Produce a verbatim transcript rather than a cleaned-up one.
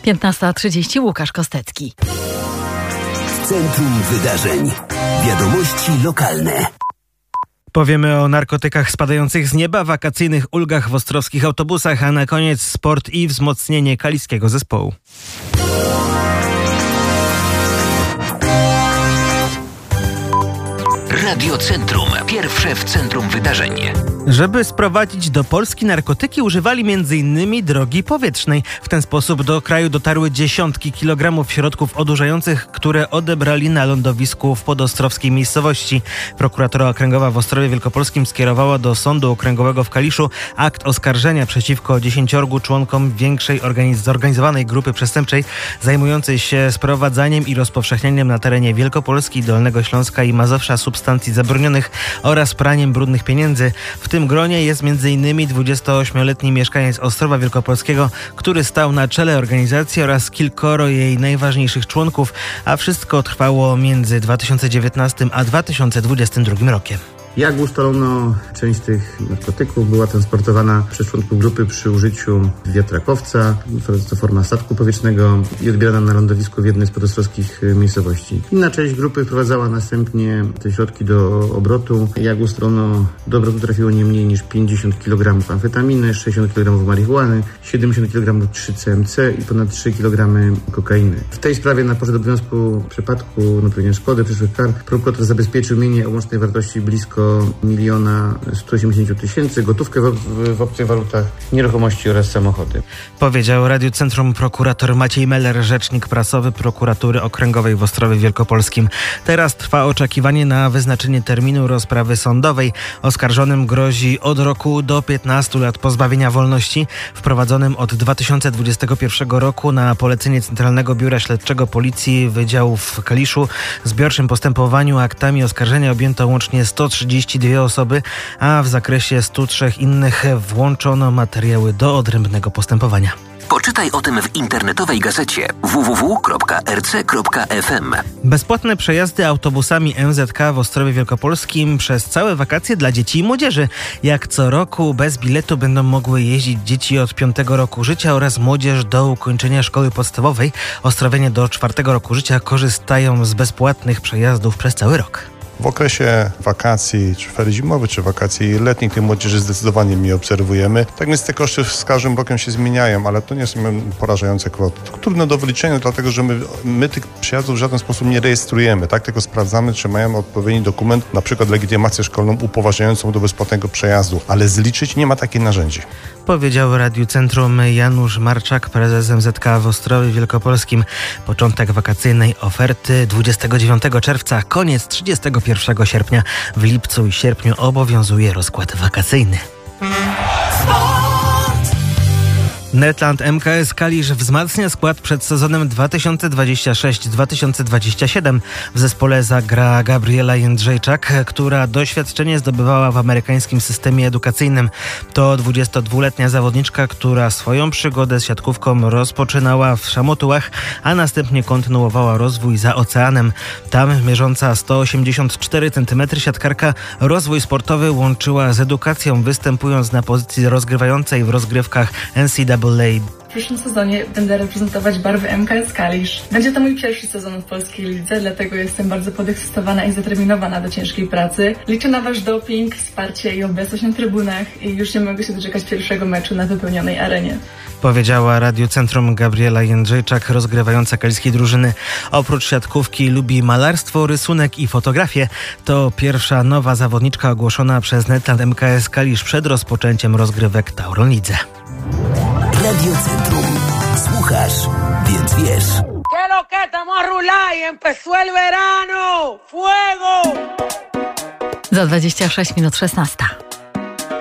piętnasta trzydzieści, Łukasz Kostecki. Centrum Wydarzeń. Wiadomości lokalne. Powiemy o narkotykach spadających z nieba, wakacyjnych ulgach w ostrowskich autobusach, a na koniec sport i wzmocnienie kaliskiego zespołu. Radio Centrum. Pierwsze w centrum wydarzeń. Żeby sprowadzić do Polski narkotyki, używali między innymi drogi powietrznej. W ten sposób do kraju dotarły dziesiątki kilogramów środków odurzających, które odebrali na lądowisku w podostrowskiej miejscowości. Prokuratura Okręgowa w Ostrowie Wielkopolskim skierowała do Sądu Okręgowego w Kaliszu akt oskarżenia przeciwko dziesięciorgu członkom większej organiz- zorganizowanej grupy przestępczej zajmującej się sprowadzaniem i rozpowszechnianiem na terenie Wielkopolski, Dolnego Śląska i Mazowsza substancji zabronionych oraz praniem brudnych pieniędzy. W tym gronie jest między innymi dwudziestoośmioletni mieszkaniec Ostrowa Wielkopolskiego, który stał na czele organizacji oraz kilkoro jej najważniejszych członków, a wszystko trwało między dwa tysiące dziewiętnastym a dwa tysiące dwudziestym drugim rokiem. Jak ustalono, część tych narkotyków była transportowana przez członków grupy przy użyciu wiatrakowca, to forma statku powietrznego, i odbierana na lądowisku w jednej z podostrowskich miejscowości. Inna część grupy wprowadzała następnie te środki do obrotu. Jak ustalono, do obrotu trafiło nie mniej niż pięćdziesiąt kilogramów amfetaminy, sześćdziesiąt kilogramów marihuany, siedemdziesiąt kilogramów trzy C M C i ponad trzy kilogramy kokainy. W tej sprawie na poczet obowiązku w przypadku naprawienia szkody, przyszłych kar, prokurator zabezpieczył mienie o łącznej wartości blisko miliona sto osiemdziesiąt tysięcy, gotówkę w, w, w obcych walutach, nieruchomości oraz samochody. Powiedział Radiu Centrum prokurator Maciej Meller, rzecznik prasowy Prokuratury Okręgowej w Ostrowie Wielkopolskim. Teraz trwa oczekiwanie na wyznaczenie terminu rozprawy sądowej. Oskarżonym grozi od roku do piętnastu lat pozbawienia wolności. Wprowadzonym od dwa tysiące dwudziestego pierwszego roku na polecenie Centralnego Biura Śledczego Policji Wydziału w Kaliszu w zbiorczym postępowaniu aktami oskarżenia objęto łącznie sto trzydzieści dwie osoby, a w zakresie stu trzech innych włączono materiały do odrębnego postępowania. Poczytaj o tym w internetowej gazecie w w w kropka r c kropka f m. Bezpłatne przejazdy autobusami M Z K w Ostrowie Wielkopolskim przez całe wakacje dla dzieci i młodzieży. Jak co roku bez biletu będą mogły jeździć dzieci od piątego roku życia oraz młodzież do ukończenia szkoły podstawowej. Ostrowianie do czwartego roku życia korzystają z bezpłatnych przejazdów przez cały rok. W okresie wakacji, czy ferii zimowych, czy wakacji letnich tej młodzieży zdecydowanie mniej obserwujemy. Tak więc te koszty z każdym rokiem się zmieniają, ale to nie są porażające kwoty. Trudne do wyliczenia, dlatego że my, my tych przyjazdów w żaden sposób nie rejestrujemy, tak? Tylko sprawdzamy, czy mają odpowiedni dokument, na przykład legitymację szkolną upoważniającą do bezpłatnego przejazdu, ale zliczyć nie ma takich narzędzi. Powiedział Radiu Centrum Janusz Marczak, prezes M Z K w Ostrowie Wielkopolskim. Początek wakacyjnej oferty dwudziestego dziewiątego czerwca, koniec trzydziestego pierwszego sierpnia. W lipcu i sierpniu obowiązuje rozkład wakacyjny. Netland M K S Kalisz wzmacnia skład przed sezonem dwa tysiące dwudziestym szóstym dwa tysiące dwudziestym siódmym. W zespole zagra Gabriela Jędrzejczak, która doświadczenie zdobywała w amerykańskim systemie edukacyjnym. To dwudziestodwuletnia zawodniczka, która swoją przygodę z siatkówką rozpoczynała w Szamotułach, a następnie kontynuowała rozwój za oceanem. Tam mierząca sto osiemdziesiąt cztery centymetry siatkarka rozwój sportowy łączyła z edukacją, występując na pozycji rozgrywającej w rozgrywkach N C A A. W przyszłym sezonie będę reprezentować barwy M K S Kalisz. Będzie to mój pierwszy sezon w polskiej lidze, dlatego jestem bardzo podekscytowana i zdeterminowana do ciężkiej pracy. Liczę na wasz doping, wsparcie i obecność na trybunach i już nie mogę się doczekać pierwszego meczu na wypełnionej arenie. Powiedziała Radiu Centrum Gabriela Jędrzejczak, rozgrywająca kaliskiej drużyny. Oprócz siatkówki lubi malarstwo, rysunek i fotografię. To pierwsza nowa zawodniczka ogłoszona przez Netland M K S Kalisz przed rozpoczęciem rozgrywek Tauron Lidze. Radio Centrum. Słuchasz, więc wiesz. ¿Qué lo que estamos a rular y empezó el verano? ¡Fuego! Za dwadzieścia sześć minut szesnasta.